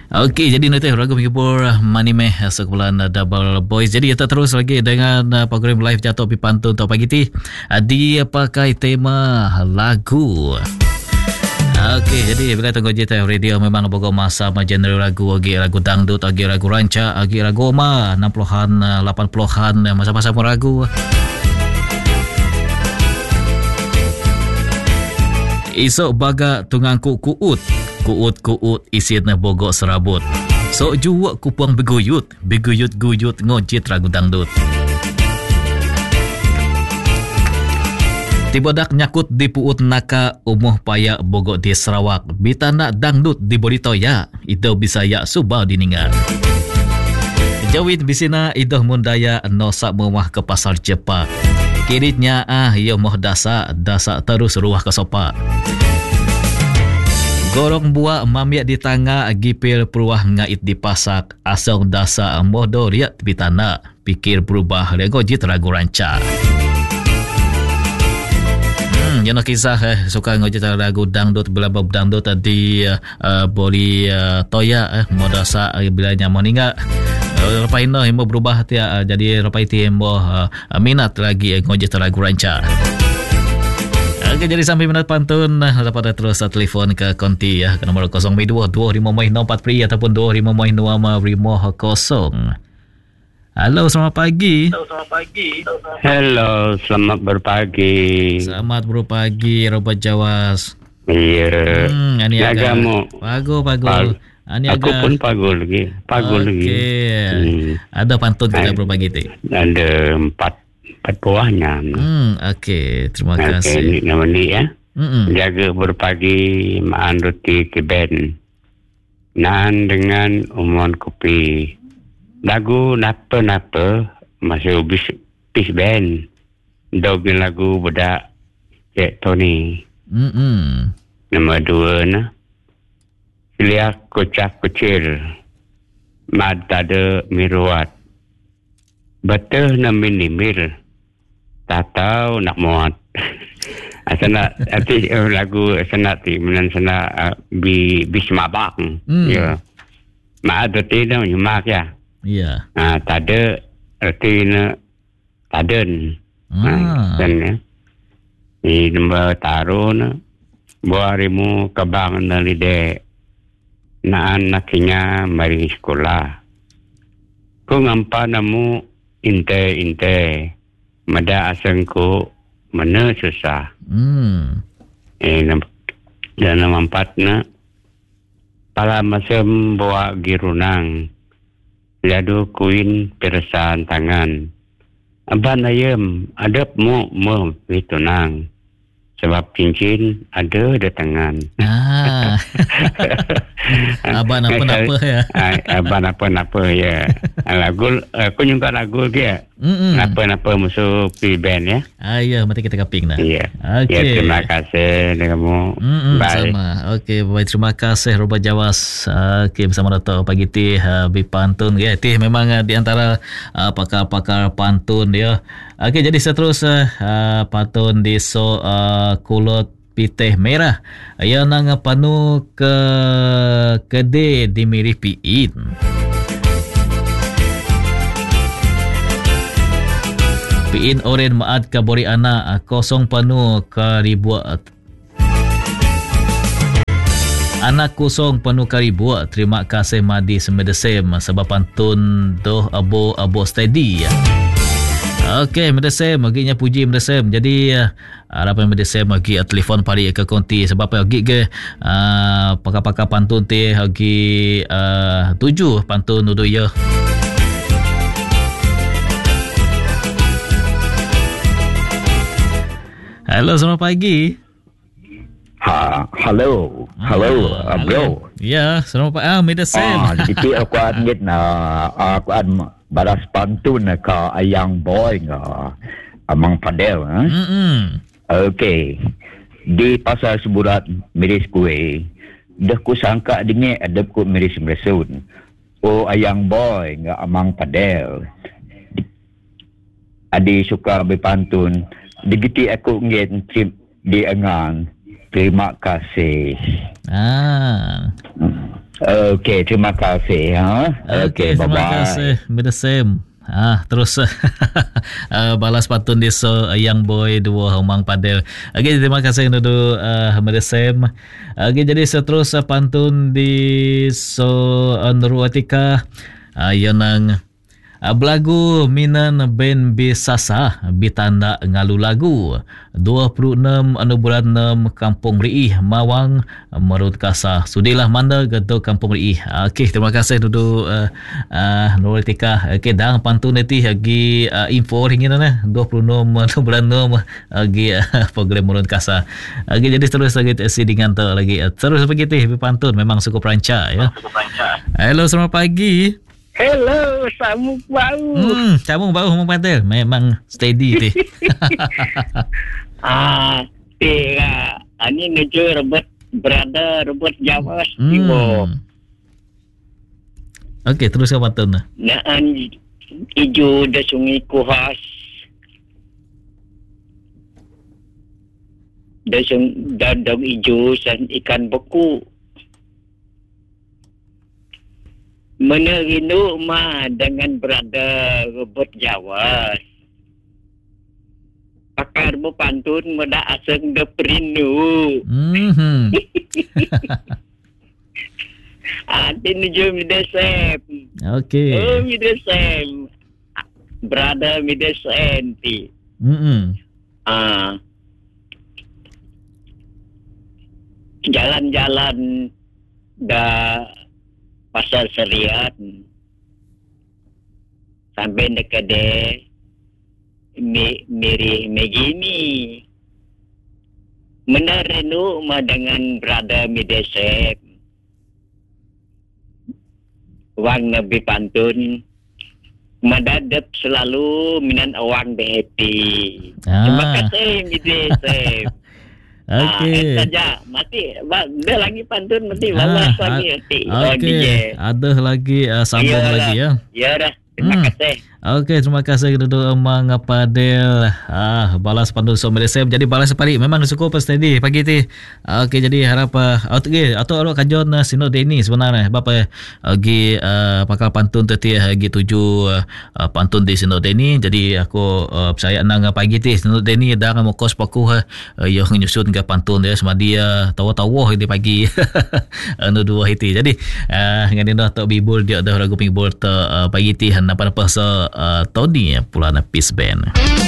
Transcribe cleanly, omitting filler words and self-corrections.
Okey, jadi nanti ragu menghibur Money Meh sekumpulan Double Boys. Jadi kita terus lagi dengan program live jatuh pi pantun untuk pagi ti. Dia pakai tema lagu. Okey, jadi bila tengok JTF Radio memang bogo masa genre lagu, agi lagu dangdut, agi lagu ranca, agi lagu ma 60-an, 80-an, masa-masa pun lagu. Isok baga tungangku kuut isitna bogok serabut. Sok juwak kupang beguyut ngojit lagu dangdut. Tiba dak nyakut di puut naka umuh payak bogok di Sarawak. Bitana dangdut di Boritoya, itu bisa ya subau diningat. Jawit bisina idoh mundaya nosak memah ke pasar cepat. Kiritnya yo moh dasa terus ruah ke sopa. Gorong buah mamiak di tangga gipil peruah ngait di pasak. Asal dasa moh doriat bitana pikir berubah legojit ragu ranca. Jono kisah suka ngojit lagu dangdut bila bab dangdut di Boli Toya modasa bila nyaman ingat lepas ini himbo berubah tia jadi lepas itu himbo minat lagi ngojit lagu ranca. Oke, jadi sampai minat pantun dapat terus telefon ke konti ya ke nombor 022504 pri ataupun 2505 Halo, selamat pagi. Hello, selamat berpagi. Selamat berpagi, Robert Jawas. Iya. Ani agak. Pagu. Aku pun pagu lagi. Okey. Ada pantun kita berbagi tu. Ada empat buahnya. Okey, terima kasih. Okey, nama ni ya. Jaga berpagi, maan roti keben. Nan dengan umon kopi. Lagu napa masih bis band. Dogi lagu budak Cik Tony. Nombor 2 na. Lihat kocak kecil. Mad ada miruat. Betul na minimil. Tak tahu nak muat. Sana arti lagu sana ti menan sana bis mabak. Ya. Ma ada tidak nyemak ya. Ya. Tada artinya taden. Dan ya. Di nombor taruh na. Buarimu kabang na lide. Naan nakinya mari sekolah. Kung ampa namu inte. Mada asangku mana susah. Dan nombor 4 na. Pala masam bawa girunang. Lalu kuin perasaan tangan. Abang ayam, adab mu tunang. Sebab cincin ada tangan. Abang apa-apa ya. Abang apa-apa ya. Lagu, aku juga lagu dia. Apa-apa musuh band ya. Ya, mesti kita kaping dah. Iya. Okay. Ya, terima kasih kamu. Bye. Sama. Okey, baik, terima kasih Robert Jawas. Okey, bersama Dato' pagi ti pantun ya. Ti memang di antara pakar-pakar pantun dia. Okey, jadi seterusnya pantun di kulot pitih merah. Yang nang panu ke kede dimirip piit. Piin oren maad ka bori ana kosong panu ka ribuat. Anak kosong panu ka ribuat. Terima kasih madi semedesem sebab pantun doh abo steady. Okey, medesem maginya puji medesem. Jadi harapan medesem bagi telefon pari ke konti sebab bagi ke pakar-pakar pantun teh bagi 7 pantun udah ya. Halo, selamat pagi. Hello, bro. Ya, selamat pagi. Medesem. Jadi aku admit aku balas pantun ke ayang boy amang padel. Okey. Di pasal seburat miris kue, dah ku sangka dengan ada ku miris meresun. Oh ayang boy amang padel. Adi suka berpantun. Digiti aku ngin di angan. Terima kasih. Okey, terima kasih. Okey, terima kasih. Beda same. Terus balas pantun di so Young Boy dua Humang Padel. Okey, terima kasih Nudu Medesem. Okey, jadi seterus pantun di so Nurwatika yang belagu minan ben bisasa bitanda ngalu lagu 26 bulan 6 Kampung Riih Mawang Merut Kasa. Sudilah manda gedo Kampung Riih. Okey, terima kasih Dudu Nurwatika. Okey, dang pantun nanti lagi info ringin 26 bulan 6 lagi program Merut Kasa. Okey, jadi terus lagi sidingan tu lagi. Terus begitu pantun memang cukup rancak ya. Hello, selamat pagi. Hello, samuk bau. Samuk bau Humang Padel. Memang steady ni. Ini nuju rebut Jawa Iwo. Okey, terus ke pantun. Naan ijo da sungai Kuhas. Dadang ijo san ikan beku. Menerinu dengan berada rebut Jawa. Pakar pantun muda aseng de perinu. Nuju midesem. Okey. Midesem. Berada midesem ti. Jalan-jalan Pasar Serian sampai dekat Miri Megini menerenu dengan berada midesep wang nabi pantun madadap selalu minan awang de happy. Terima kasih midesep. Okey. Saja mati ada lagi pantun mati balas lagi nanti. Okey. Ada lagi sambung lagi ya. Ya dah. Terima kasih. Okey, terima kasih kepada Mang Padel. Balas pantun so Medesem. Jadi balas pari memang cukup steady pagi ti. Okey, jadi harap atau awak kajon Sino Deni sebenarnya bapa lagi pakal pantun teti lagi 7 pantun di Sino Deni. Jadi aku percaya nang pagi ti Sino Deni dah mau kos paku yo nyusun ke pantun dia sama dia tawa-tawa di pagi. Anu dua hiti. Jadi ngani dah tok bibul dia dah lagu bibul pagi ti apa-apa so Tony Pulana Peace Band.